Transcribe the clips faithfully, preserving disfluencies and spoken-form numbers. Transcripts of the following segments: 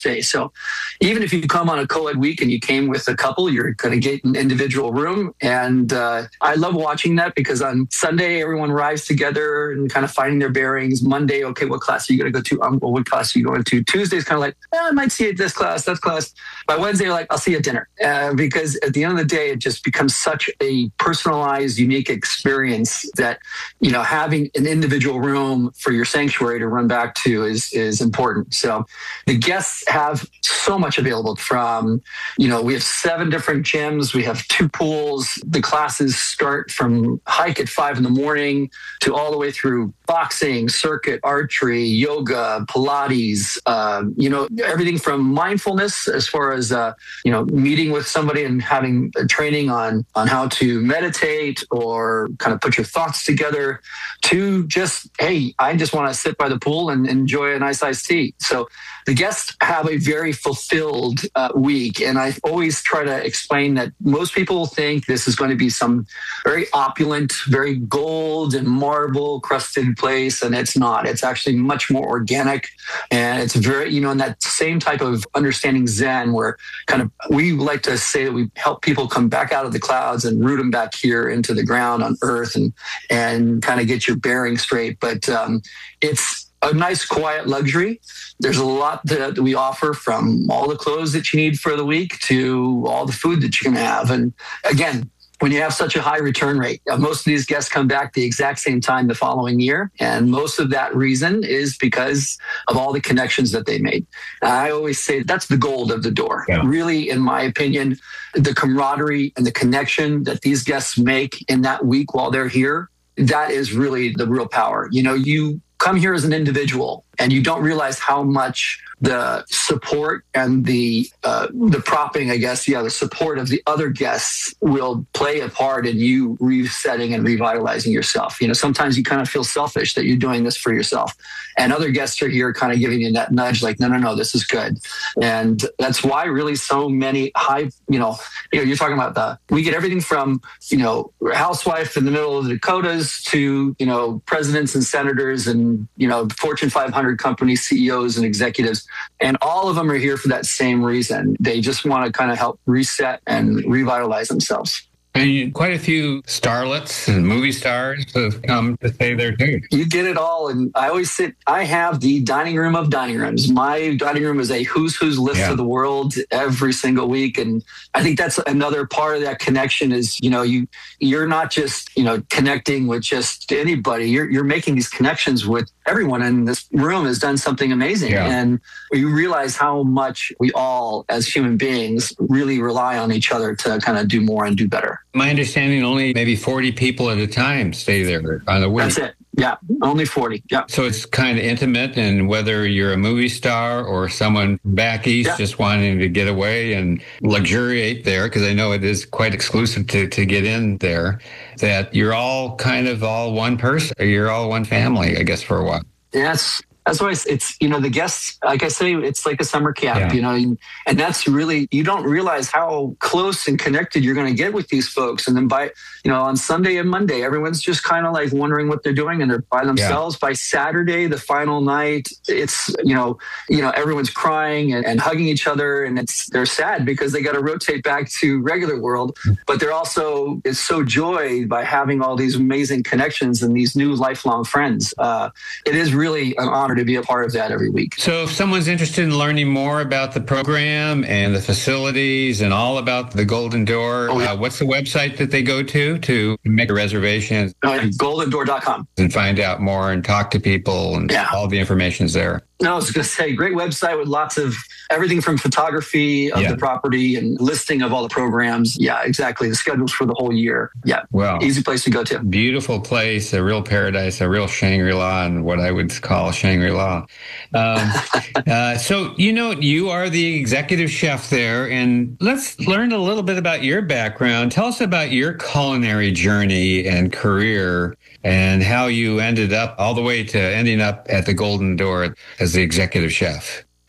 buffet. So even if you come on a co-ed week and you came with a couple, you're going to get an individual room. And uh, I love watching that because on Sunday, everyone arrives together and kind of finding their bearings. Monday, okay, what class are you going to go to? Um, well, what class are you going to? Tuesday's kind of like, eh, I might see you at this class, that class. By Wednesday, you're like, I'll see you at dinner. Uh, because at the end of the day, it just becomes such a personalized, unique experience that, you know, having an individual room for your sanctuary to run back to is, is important. So the guests have so much available from, you know, we have seven different gyms. We have two pools. The classes start from hike at five in the morning to all the way through boxing, circuit, archery, yoga, Pilates, um, you know, everything from mindfulness as far as, uh, you know, meeting with somebody and having a training on, on how to meditate or kind of put your thoughts together to just, hey, I just want to sit by the pool and enjoy a nice iced tea. So the guests have a very fulfilled uh, week. And I always try to explain that most people think this is going to be some very opulent, very gold and marble crusted place. And it's not. It's actually much more organic. And it's very, you know, in that same type of understanding Zen where kind of we like to say that we help people come back out of the clouds and root them back here into the ground on earth and, and kind of get your bearings straight. But um, it's a nice, quiet luxury. There's a lot that we offer, from all the clothes that you need for the week to all the food that you can have. And again, when you have such a high return rate, most of these guests come back the exact same time the following year. And most of that reason is because of all the connections that they made. I always say that's the gold of the door. Yeah. Really, in my opinion, the camaraderie and the connection that these guests make in that week while they're here, that is really the real power. You know, you come here as an individual and you don't realize how much the support and the uh, the propping, I guess, yeah, the support of the other guests will play a part in you resetting and revitalizing yourself. You know, sometimes you kind of feel selfish that you're doing this for yourself, and other guests are here kind of giving you that nudge, like, no, no, no, this is good. And that's why really so many high, you know, you know, you're talking about the, we get everything from, you know, housewife in the middle of the Dakotas to, you know, presidents and senators and, you know, Fortune five hundred company C E Os and executives. And all of them are here for that same reason. They just want to kind of help reset and revitalize themselves. And quite a few starlets and movie stars have come to stay there too. You get it all. And I always sit, I have the dining room of dining rooms. My dining room is a who's who's list yeah. of the world every single week. And I think that's another part of that connection is, you know, you, you're not just, you know, connecting with just anybody. You're, you're making these connections with everyone in this room has done something amazing. Yeah. And you realize how much we all, as human beings, really rely on each other to kind of do more and do better. My understanding, only maybe forty people at a time stay there on the week. That's it. Yeah, only forty. Yeah. So it's kind of intimate, and whether you're a movie star or someone back east yeah. just wanting to get away and luxuriate there, because I know it is quite exclusive to, to get in there, that you're all kind of all one person, or you're all one family, I guess, for a while. Yes. That's why it's, you know, the guests, like I say, it's like a summer camp, yeah. you know, and that's really, you don't realize how close and connected you're going to get with these folks. And then by, you know, on Sunday and Monday, everyone's just kind of like wondering what they're doing and they're by themselves. Yeah. By Saturday, the final night, it's, you know, you know, everyone's crying and, and hugging each other, and it's, they're sad because they got to rotate back to regular world, but they're also, it's so joyed by having all these amazing connections and these new lifelong friends. Uh, it is really an honor to be a part of that every week. So if someone's interested in learning more about the program and the facilities and all about the Golden Door, oh, yeah. uh, what's the website that they go to to make a reservation? Uh, golden door dot com. And find out more and talk to people, and yeah. all the information's there. No, I was going to say, great website with lots of everything from photography of yeah. the property and listing of all the programs. Yeah, exactly. The schedules for the whole year. Yeah. Well, easy place to go to. Beautiful place, a real paradise, a real Shangri-La, and what I would call Shangri-La. Um, uh, so, you know, you are the executive chef there, and let's learn a little bit about your background. Tell us about your culinary journey and career, and how you ended up all the way to ending up at the Golden Door as the executive chef.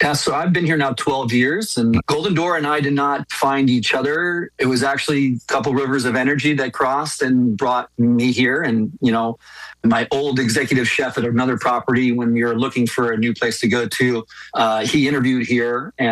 Yeah, so I've been here now twelve years, and Golden Door and I did not find each other. It was actually a couple rivers of energy that crossed and brought me here. And, you know, my old executive chef at another property, when we were looking for a new place to go to, uh, he interviewed here. And